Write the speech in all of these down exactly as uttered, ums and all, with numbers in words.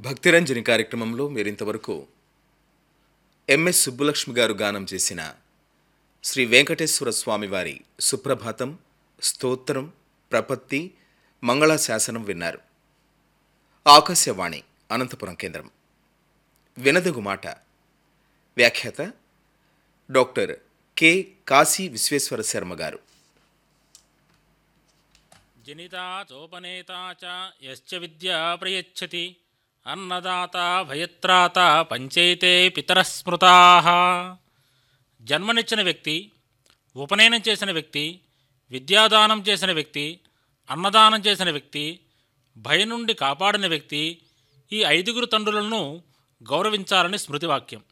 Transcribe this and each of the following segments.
భక్తిరంజని కార్యక్రమంలో మీరింతవరకు ఎంఎస్ సుబ్బులక్ష్మి గారు గానం చేసిన శ్రీ వెంకటేశ్వర స్వామివారి సుప్రభాతం, స్తోత్రం, ప్రపత్తి, మంగళాశాసనం విన్నారు. ఆకాశవాణి అనంతపురం కేంద్రం. వినదగు మాట. వ్యాఖ్యాత డాక్టర్ కె కాశీ విశ్వేశ్వర శర్మ గారు. జనితా చోపనేతా చ యశ్చ విద్యా ప్రయచ్చతి అన్నదాత భయత్రాత పంచైతే పితరః స్మృతాః. జన్మనిచ్చిన వ్యక్తి, ఉపనయనం చేసిన వ్యక్తి, విద్యాదానం చేసిన వ్యక్తి, అన్నదానం చేసిన వ్యక్తి, భయం నుండి కాపాడిన వ్యక్తి, ఈ ఐదుగురు తండ్రులను గౌరవించాలని స్మృతివాక్యం.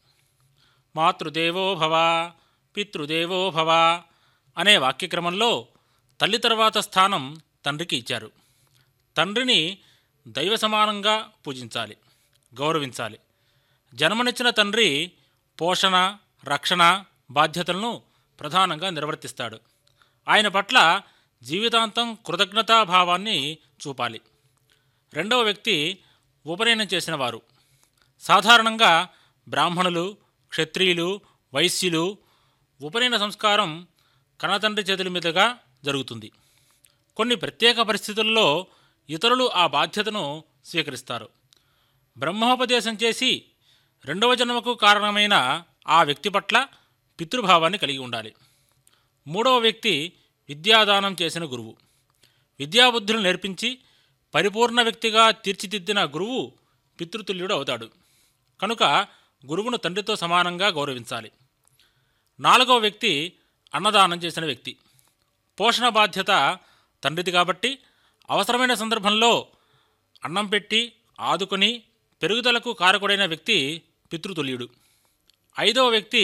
మాతృదేవో భవ, పితృదేవో భవ అనే వాక్యక్రమంలో తల్లి తర్వాత స్థానం తండ్రికి ఇచ్చారు. తండ్రిని దైవ సమానంగా పూజించాలి, గౌరవించాలి. జన్మనిచ్చిన తండ్రి పోషణ, రక్షణ బాధ్యతలను ప్రధానంగా నిర్వర్తిస్తాడు. ఆయన పట్ల జీవితాంతం కృతజ్ఞతాభావాన్ని చూపాలి. రెండవ వ్యక్తి ఉపనయనం చేసిన వారు. సాధారణంగా బ్రాహ్మణులు, క్షత్రియులు, వైశ్యులు ఉపనయన సంస్కారం కన్నతండ్రి చేతుల మీదుగా జరుగుతుంది. కొన్ని ప్రత్యేక పరిస్థితుల్లో ఇతరులు ఆ బాధ్యతను స్వీకరిస్తారు. బ్రహ్మోపదేశం చేసి రెండవ జన్మకు కారణమైన ఆ వ్యక్తి పట్ల పితృభావాన్ని కలిగి ఉండాలి. మూడవ వ్యక్తి విద్యాదానం చేసిన గురువు. విద్యాబుద్ధులు నేర్పించి పరిపూర్ణ వ్యక్తిగా తీర్చిదిద్దిన గురువు పితృతుల్యుడు అవుతాడు. కనుక గురువును తండ్రితో సమానంగా గౌరవించాలి. నాలుగవ వ్యక్తి అన్నదానం చేసిన వ్యక్తి. పోషణ బాధ్యత తండ్రిది కాబట్టి అవసరమైన సందర్భంలో అన్నం పెట్టి ఆదుకొని పెరుగుదలకు కారకుడైన వ్యక్తి పితృతుల్యుడు. ఐదవ వ్యక్తి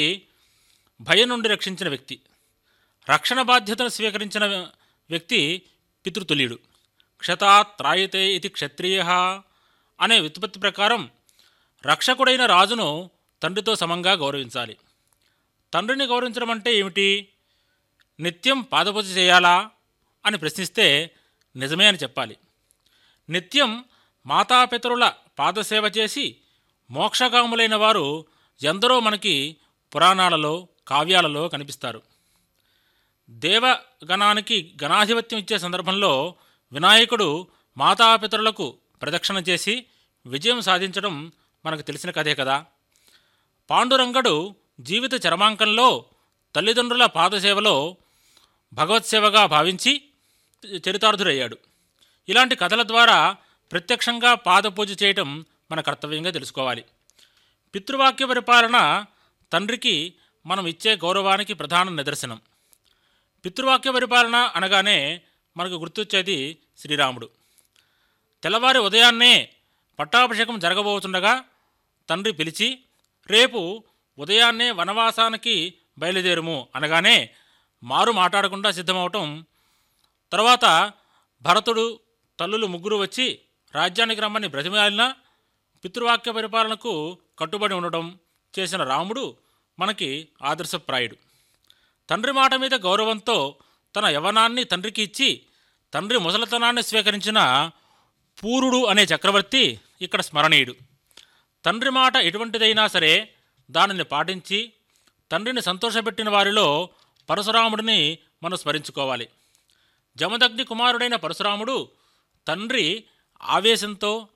భయం నుండి రక్షించిన వ్యక్తి. రక్షణ బాధ్యతను స్వీకరించిన వ్యక్తి పితృతుల్యుడు. క్షతాత్ త్రాయతే ఇది క్షత్రియ అనే వ్యుత్పత్తి ప్రకారం రక్షకుడైన రాజును తండ్రితో సమంగా గౌరవించాలి. తండ్రిని గౌరవించడం అంటే ఏమిటి? నిత్యం పాదపూజ చేయాలా అని ప్రశ్నిస్తే నిజమే అని చెప్పాలి. నిత్యం మాతాపితరుల పాదసేవ చేసి మోక్షగాములైన వారు ఎందరో మనకి పురాణాలలో, కావ్యాలలో కనిపిస్తారు. దేవగణానికి గణాధిపత్యం ఇచ్చే సందర్భంలో వినాయకుడు మాతాపితరులకు ప్రదక్షిణ చేసి విజయం సాధించడం మనకు తెలిసిన కథే కదా. పాండురంగడు జీవిత చరమాంకంలో తల్లిదండ్రుల పాదసేవలో భగవత్సేవగా భావించి చరితార్థుడయ్యాడు. ఇలాంటి కథల ద్వారా ప్రత్యక్షంగా పాదపూజ చేయటం మన కర్తవ్యంగా తెలుసుకోవాలి. పితృవాక్య పరిపాలన తండ్రికి మనం ఇచ్చే గౌరవానికి ప్రధాన నిదర్శనం. పితృవాక్య పరిపాలన అనగానే మనకు గుర్తొచ్చేది శ్రీరాముడు. తెల్లవారి ఉదయాన్నే పట్టాభిషేకం జరగబోతుండగా తండ్రి పిలిచి, రేపు ఉదయాన్నే వనవాసానికి బయలుదేరుము అనగానే మారు మాట్లాడకుండా సిద్ధమవటం, తర్వాత భరతుడు, తల్లులు ముగ్గురు వచ్చి రాజ్యానికి రమ్మని బ్రతిమాలినా పితృవాక్య పరిపాలనకు కట్టుబడి ఉండడం చేసిన రాముడు మనకి ఆదర్శప్రాయుడు. తండ్రి మాట మీద గౌరవంతో తన యవ్వనాన్ని తండ్రికి ఇచ్చి తండ్రి ముసలితనాన్ని స్వీకరించిన పూరుడు అనే చక్రవర్తి ఇక్కడ స్మరణీయుడు. తండ్రి మాట ఎటువంటిదైనా సరే దానిని పాటించి తండ్రిని సంతోషపెట్టిన వారిలో పరశురాముడిని మనం స్మరించుకోవాలి. జమదగ్ని కుమారుడైన పరశురాముడు తండ్రి ఆవేశంతో,